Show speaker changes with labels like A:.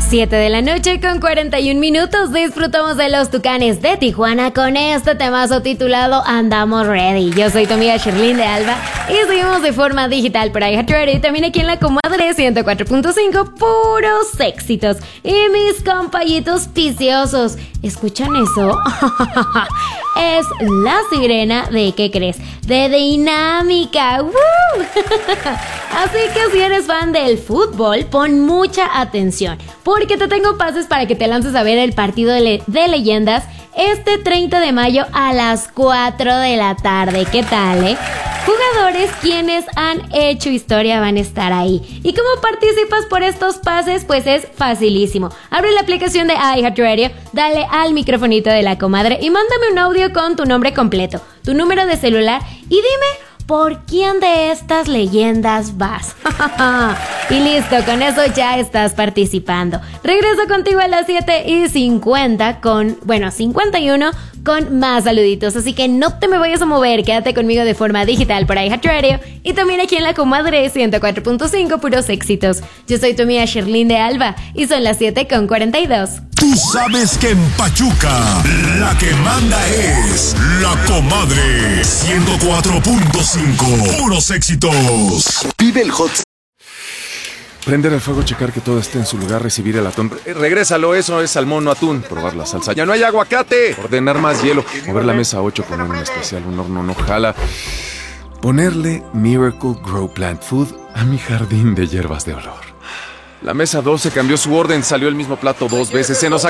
A: 7:41 disfrutamos de los Tucanes de Tijuana con este temazo titulado Andamos Ready. Yo soy tu amiga Sherlyn de Alba y seguimos de forma digital por iHeartRadio y también aquí en la comadre 104.5, puros éxitos. Y mis compañitos viciosos, ¿escuchan eso? Es la sirena de, ¿qué crees? De Dinámica. ¡Woo! Así que si eres fan del fútbol, pon mucha atención, porque te tengo pases para que te lances a ver el partido de leyendas este 30 de mayo a las 4 de la tarde. ¿Qué tal, Jugadores quienes han hecho historia van a estar ahí. ¿Y cómo participas por estos pases? Pues es facilísimo. Abre la aplicación de iHeartRadio, dale al microfonito de la comadre y mándame un audio con tu nombre completo, tu número de celular y dime ¿por quién de estas leyendas vas? Y listo, con eso ya estás participando. Regreso contigo a las 7:50 51 con más saluditos. Así que no te me vayas a mover, quédate conmigo de forma digital por iHeartRadio y también aquí en la comadre 104.5, puros éxitos. Yo soy tu amiga Sherlyn de Alba y son las 7:42.
B: Tú sabes que en Pachuca la que manda es la comadre 104.5. Puros éxitos. Vive el hot.
C: Prender el fuego, checar que todo esté en su lugar, recibir el atún. Regrésalo, eso es salmón, no atún. Probar la salsa. Ya no hay aguacate. Ordenar más hielo. Mover la mesa 8, poner un especial, un horno no jala. Ponerle Miracle Grow Plant Food a mi jardín de hierbas de olor. La mesa 12 cambió su orden, salió el mismo plato 2 veces. Se nos